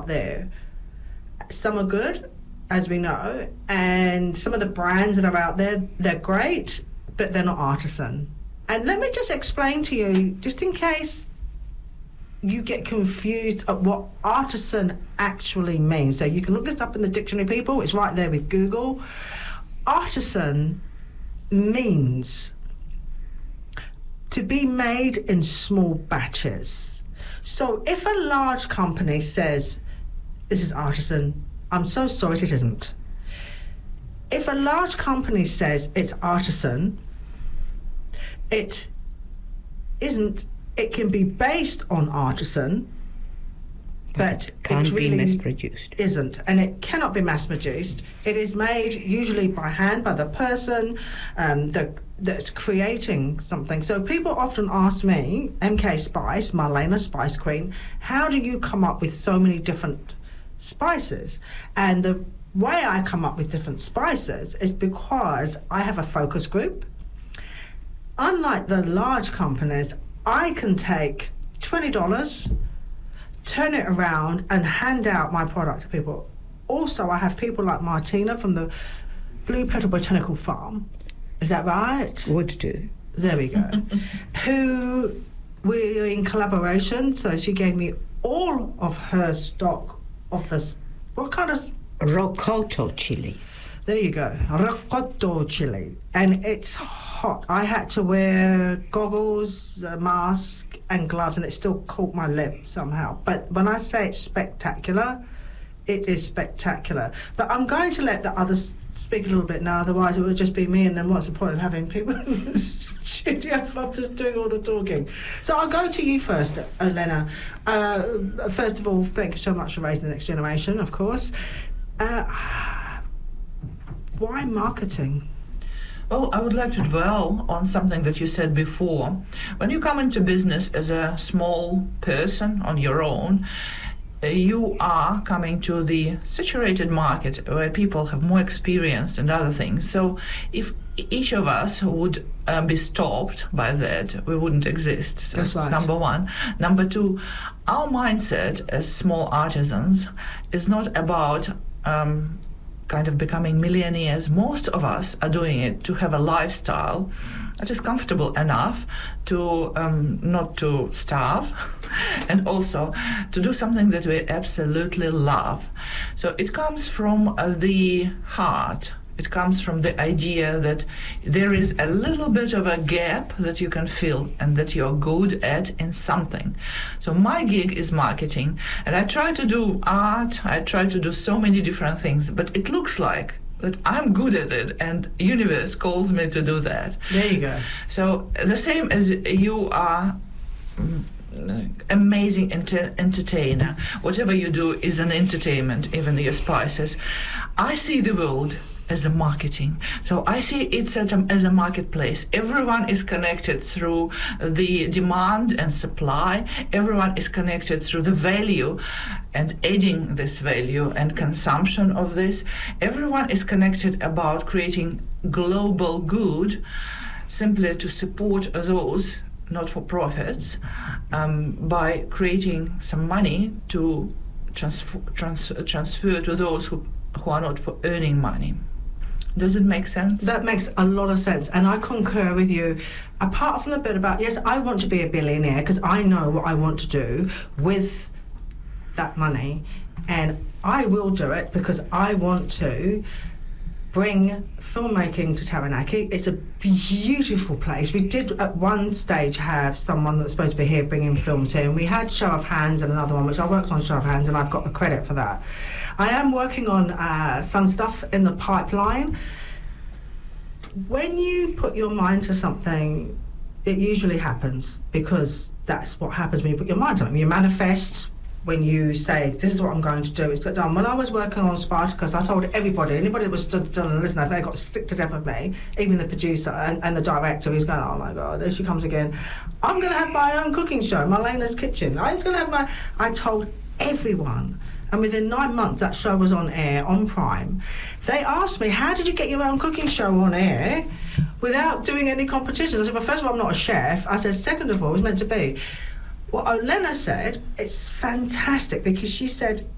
out there, some are good, as we know, and some of the brands that are out there, they're great, but they're not artisan. And let me just explain to you, just in case you get confused at what artisan actually means. So you can look this up in the dictionary, people. It's right there with Google. Artisan means to be made in small batches. So if a large company says, this is artisan, I'm so sorry, it isn't. If a large company says it's artisan, it isn't. It can be based on artisan, but it can't really be mass-produced. Isn't, and it cannot be mass-produced. It is made usually by hand, by the person that's creating something. So people often ask me, MK Spice, Marlena Spice Queen, how do you come up with so many different spices? And the way I come up with different spices is because I have a focus group. Unlike the large companies, I can take $20, turn it around and hand out my product to people. Also, I have people like Martina from the Blue Petal Botanical Farm. Is that right? Would do. There we go. Who we're in collaboration. So she gave me all of her stock of this. What kind of? Rocoto chilies. There you go. Rocoto chili. And it's hot. I had to wear goggles, a mask and gloves, and it still caught my lip somehow. But when I say it's spectacular, it is spectacular. But I'm going to let the others speak a little bit now, otherwise it would just be me, and then what's the point of having people in the studio if I'm just doing all the talking? So I'll go to you first, Elena. First of all, thank you so much for raising the next generation, of course. Why marketing? Well, I would like to dwell on something that you said before. When you come into business as a small person on your own, you are coming to the saturated market where people have more experience and other things. So if each of us would be stopped by that, we wouldn't exist. So that's right. Number one. Number two, our mindset as small artisans is not about kind of becoming millionaires. Most of us are doing it to have a lifestyle that is comfortable enough to not to starve and also to do something that we absolutely love. So it comes from the heart. It comes from the idea that there is a little bit of a gap that you can fill and that you're good at in something. So my gig is marketing, and I try to do art, I try to do so many different things, but it looks like that I'm good at it and universe calls me to do that. There you go. So the same as you are amazing entertainer. Whatever you do is an entertainment, even your spices. I see the world as a marketing. So I see it as a marketplace. Everyone is connected through the demand and supply. Everyone is connected through the value and adding this value and consumption of this. Everyone is connected about creating global good simply to support those not for profits by creating some money to transfer to those who are not for earning money. Does it make sense? That makes a lot of sense, and I concur with you. Apart from the bit about, yes, I want to be a billionaire because I know what I want to do with that money, and I will do it because I want to bring filmmaking to Taranaki. It's a beautiful place. We did at one stage have someone that was supposed to be here bringing films here, and we had Show of Hands and another one, which I worked on Show of Hands, and I've got the credit for that. I am working on some stuff in the pipeline. When you put your mind to something, it usually happens, because that's what happens when you put your mind to something. You manifest. When you say, this is what I'm going to do, it's got done. When I was working on Spartacus, I told everybody, anybody that was stood still and listened, they got sick to death of me, even the producer and the director, who's going, oh my God, there she comes again. I'm going to have my own cooking show, Marlena's Kitchen. I told everyone. And within 9 months, that show was on air, on Prime. They asked me, how did you get your own cooking show on air without doing any competitions? I said, well, first of all, I'm not a chef. I said, second of all, it was meant to be. What Olena said, it's fantastic, because she said,